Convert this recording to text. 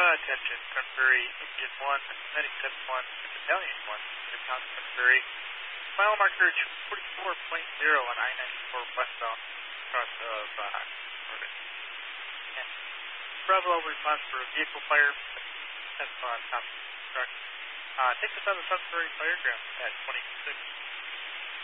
Attention, Sunbury, Engine 1, Medic 71, Battalion 1, Town Sunbury. Mile marker 44.0 on I-94 westbound across of Orbit. And Bravo response for a vehicle fire. That's on top of the truck. Take us on the Sunbury Fireground at 26.